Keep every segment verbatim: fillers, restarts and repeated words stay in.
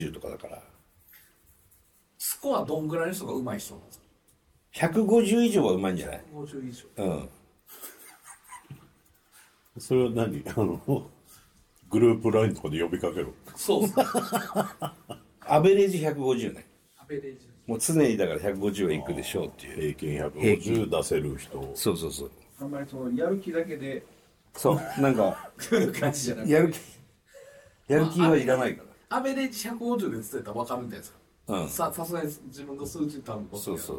とかだから。 スコアどんぐらいの人が上手い人なんですか？ ひゃくごじゅう以上は上手いんじゃない？ ひゃくごじゅう以上。 うん。 それは何あのグループラインとかで呼びかける。 そうですね。 アベレージひゃくごじゅうね。 アベレージ。 もう常にだからひゃくごじゅうはいくでしょうっていう。 平均ひゃくごじゅう出せる人。 そうそうそう。 あんまりそのやる気だけでそう。なんか、 感じじゃなくて。 やる気、やる気はいらないから。 アベレージひゃくごじゅうで伝えたら分かるみたいですか？ うん。 さ、さすがに自分の数値多分。 そうそう。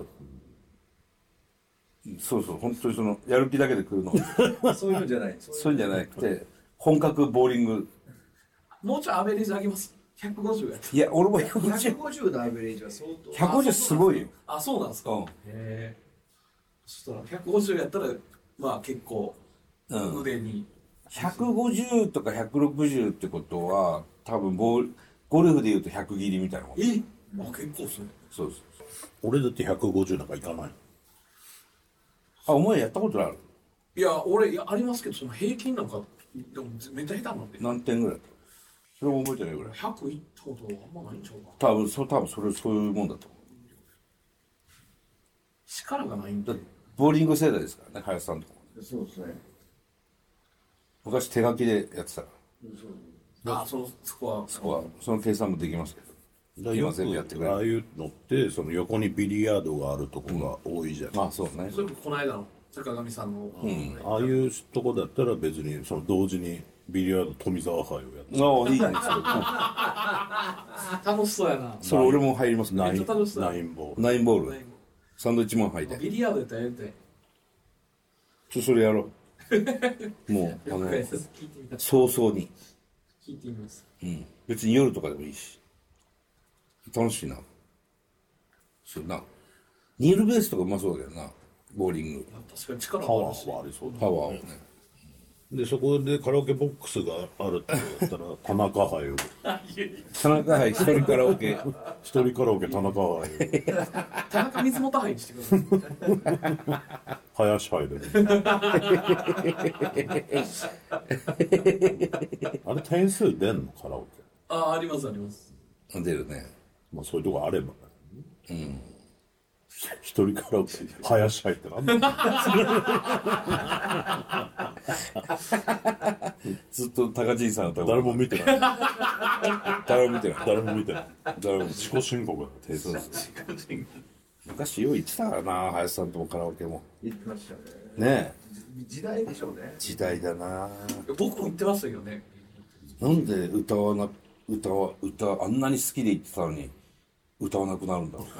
そうそう。本当にその、やる気だけで来るの。 そういうのじゃない。 そういうんじゃなくて、本格ボーリング。 もうちょいアベレージ上げます。ひゃくごじゅうやった。 いや、俺もひゃくごじゅう。 ひゃくごじゅうのアベレージは相当。 ひゃくごじゅうすごいよ。 あ、そうなんですか。 うん。 へえ。そしたらひゃくごじゅうやったら、まあ結構、腕に。 ひゃくごじゅうとかひゃくろくじゅうってことは、多分ボール、ゴルフで言うとひゃく切りみたいなこと。 えあ、結構する。 そうです。 俺だってひゃくごじゅうなんかいかない。 あ、お前やったことある？ いや、俺、いや、ありますけど、その平均なんか、でもめっちゃ下手なんで。 何点ぐらいだった？それも覚えてないぐらい。 ひゃくいったことあんまないんちゃうか。 多分、そう、多分それ、そういうもんだと思う。 力がないんで。 ボーリング世代ですからね、林さんとかも。 そうですね。 昔手書きでやってたから。 あ、その、そこは。 そこは、その計算もできますけど。今全部やってくれる。 ああいうのってその横にビリヤードがあるとこが多いじゃない、 あ、そうね。 それこの間の坂上さんの。 うん、ああいうとこだったら別にその同時にビリヤード富澤杯をやってああ、いいね。 楽しそうやな。 それ俺も入りますね。 ナインめっちゃ楽しそうナインボールナインボール。サンドイッチマン入って。 ビリヤードやったらやりたい。 ちょ、それやろう。もう、あの、 聞いてみた。 早々に。 聞いてみます。 うん。別に夜とかでもいいし。楽しいな。そうな。ニールベースとかうまそうだけどな。ボーリング。 確かに力パもあるし。 ワーはありそうだパワーをね。 でそこでカラオケボックスがあるって言ったら田中杯を田中杯一人カラオケ。 一人カラオケ田中杯を田中水元杯にしてください。 林杯であれ点数出んのカラオケ。 あ、ありますあります。 出るね。 まあそういうとこあればうん一人カラオケ林杯ってなんだずっと高知さんの歌誰も見てない誰も見てない。 誰も見てない誰も自己申告だってそうそう昔よう言ってたからな、林さんともカラオケも。 言ってましたね。 ねえ。 時代でしょうね。 時代だな。 僕も言ってましたけどね。 なんで歌わな、歌は、歌、あんなに好きで言ってたのに、歌わなくなるんだろうね。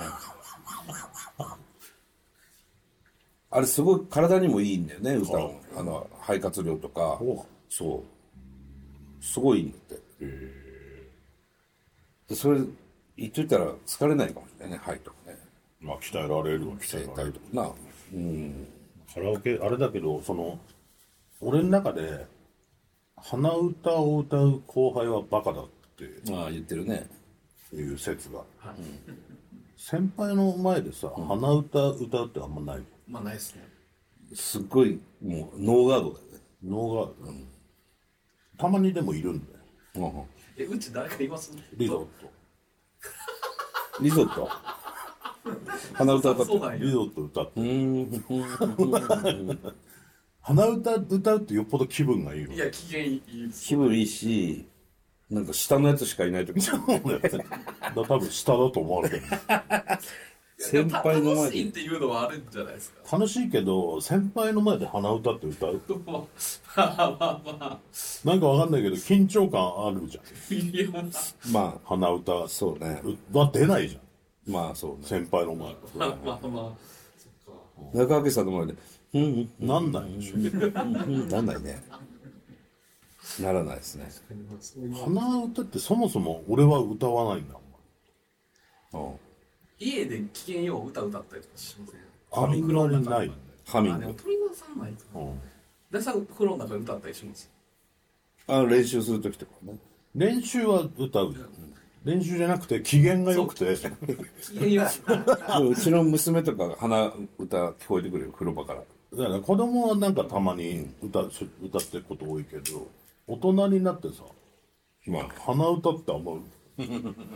あれすごい体にもいいんだよね、歌は。あの、肺活量とか。そう。すごいいいんだって。で、それ、言っといたら疲れないかもしれないね、肺とかね。 まあ鍛えられるわ鍛えられるとかな。うん。 カラオケあれだけどその俺の中で鼻歌を歌う後輩はバカだってああ、言ってるね。 いう説が、はいうん、先輩の前でさ、うん、鼻歌歌うってあんまない。 まあないですね。 すっごいもうノーガードだよね。 ノーガード、うん、たまにでもいるんだよ、 うん、えうち誰かいますね。 リゾットリゾット鼻歌歌ってリゾット歌って鼻歌歌うってよっぽど気分がいいよ。 いや機嫌いいです気分いいし、なんか下のやつしかいない時だ多分下だと思われてる先輩の前で楽しいっていうのはあるんじゃないですか。 楽しいけど先輩の前で鼻歌って歌うまあまあまあなんかわかんないけど緊張感あるじゃん。 いやまあ鼻歌そうねは出ないじゃん。 まあそうね先輩の前でまあまあまあ中脇さんの前でうんうんなんないでしょなんないね。ならないですね。 鼻歌ってそもそも俺は歌わないんだもん。 家で機嫌よう歌歌ったりとかしません？ あんまりない。 ハミング。 あでも鳥のさんないかな。大さん風呂の中で歌ったりします？ あの練習する時とかね。 練習は歌う。練習じゃなくて機嫌が良くて。 機嫌よう。うちの娘とか鼻歌聞こえてくるよ風呂場から。 だから子供はなんかたまに歌歌ってること多いけど、大人になってさ、まあ鼻歌ってあんま